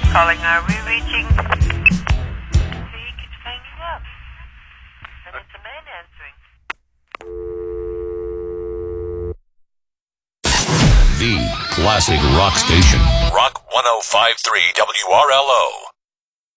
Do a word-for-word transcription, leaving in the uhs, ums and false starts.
Calling, are we reaching? He keeps hanging up. And it's a man answering. The classic rock station. Rock one oh five point three W R L O.